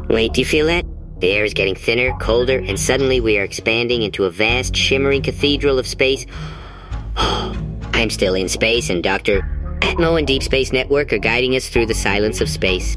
Wait, do you feel that? The air is getting thinner, colder, and suddenly we are expanding into a vast, shimmering cathedral of space. I'm still in space, and Dr. Atmo and Deep Space Network are guiding us through the silence of space.